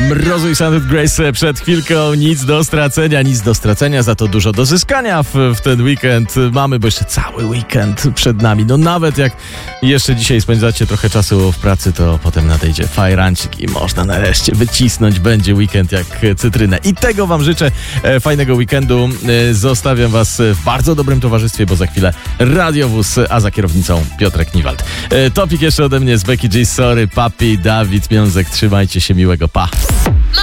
Mrozu i Sound of Grace przed chwilką. Nic do stracenia, za to dużo do zyskania w ten weekend mamy, bo jeszcze cały weekend przed nami. No nawet jak jeszcze dzisiaj spędzacie trochę czasu w pracy, to potem nadejdzie fajrancik i można nareszcie wycisnąć będzie weekend jak cytrynę. I tego wam życzę, fajnego weekendu. Zostawiam was w bardzo dobrym towarzystwie, bo za chwilę radiowóz, a za kierownicą Piotrek Niwald. Topik jeszcze ode mnie z Becky G, Sorry, Papi, Dawid Miązek. Trzymajcie się, miłego, pa!